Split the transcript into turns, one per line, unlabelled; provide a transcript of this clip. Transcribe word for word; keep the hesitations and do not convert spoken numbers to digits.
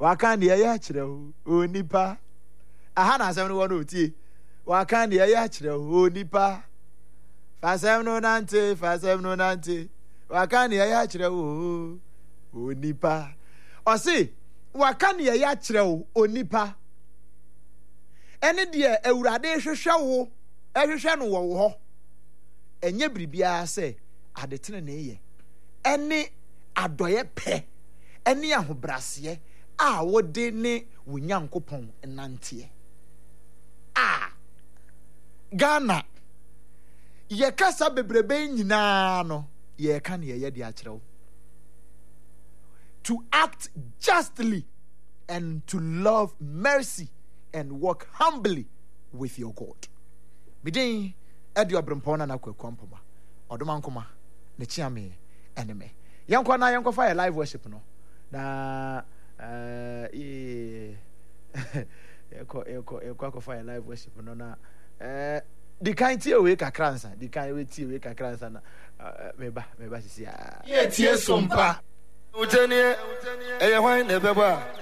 waka ne ya kyerɛ o nipa aha na asɛm no wɔ no otie waka ne ya kyerɛ o nipa fasɛm no nante fasɛm no nante waka ne ya kyerɛ o o nipa ɔse waka ne ya kyerɛ o nipa ɛne deɛ awurade hwehwɛ wo ɛhwehwɛ no wɔ wo hɔ ɛnyɛ biribiara sɛ adetene ne yɛ ɛne adɔyɛ pɛ ɛne ahobraseɛ a wode ne wo Nyankopɔn nanteɛ a Ghana yɛkasa bebrebe nyinaa no yɛka ne yɛyɛ de akyerɛ wo to act justly and to love mercy and walk humbly with your God. Bidin edi obrempon na nakwaku ampoma odoma nkoma ne chiame eneme yankwa na yankwa fa live worship no na eh e eko eko eko akwa live worship no na eh di kan tie we kakra nsa di kan we tie we kakra nsa na meba meba sisi a
ye tie sompa ujenie eye hwan na beba